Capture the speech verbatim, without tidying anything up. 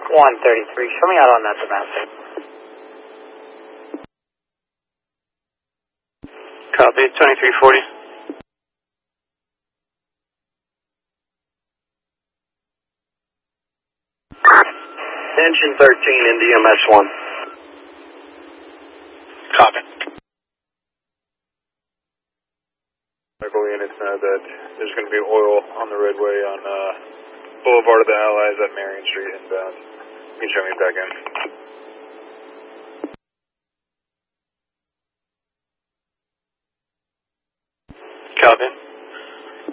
one thirty-three, show me out on that domestic. Copy, twenty-three forty. Engine thirteen, N D M S one. Copy. Medical units know that there's going to be oil on the roadway on uh, Boulevard of the Allies at Marion Street inbound. You can show me back in. Copy.